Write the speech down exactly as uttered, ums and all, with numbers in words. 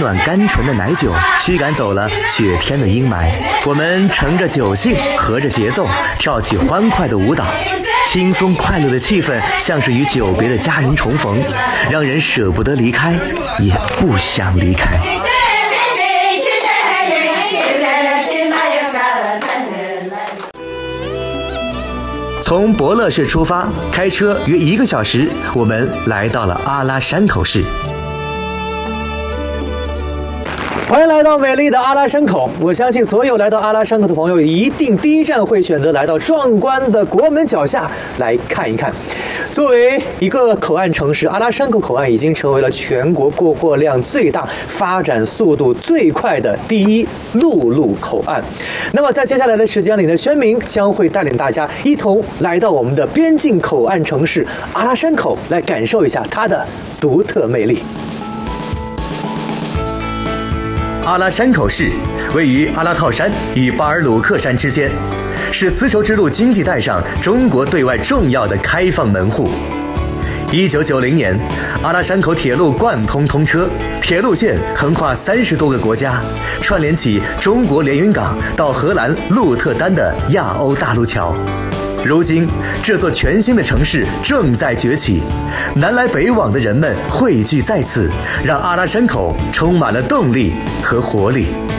暖甘醇的奶酒，驱赶走了雪天的阴霾。我们乘着酒兴，合着节奏，跳起欢快的舞蹈。轻松快乐的气氛，像是与久别的家人重逢，让人舍不得离开，也不想离开。从伯乐市出发，开车约一个小时，我们来到了阿拉山口市。欢迎来到美丽的阿拉山口。我相信所有来到阿拉山口的朋友，一定第一站会选择来到壮观的国门脚下来看一看。作为一个口岸城市，阿拉山口口岸已经成为了全国过货量最大、发展速度最快的第一陆路口岸。那么在接下来的时间里呢，宣明将会带领大家一同来到我们的边境口岸城市阿拉山口，来感受一下它的独特魅力。阿拉山口市位于阿拉套山与巴尔鲁克山之间，是丝绸之路经济带上中国对外重要的开放门户。一九九零年，阿拉山口铁路贯通通车，铁路线横跨三十多个国家，串联起中国连云港到荷兰鹿特丹的亚欧大陆桥。如今，这座全新的城市正在崛起，南来北往的人们汇聚在此，让阿拉山口充满了动力和活力。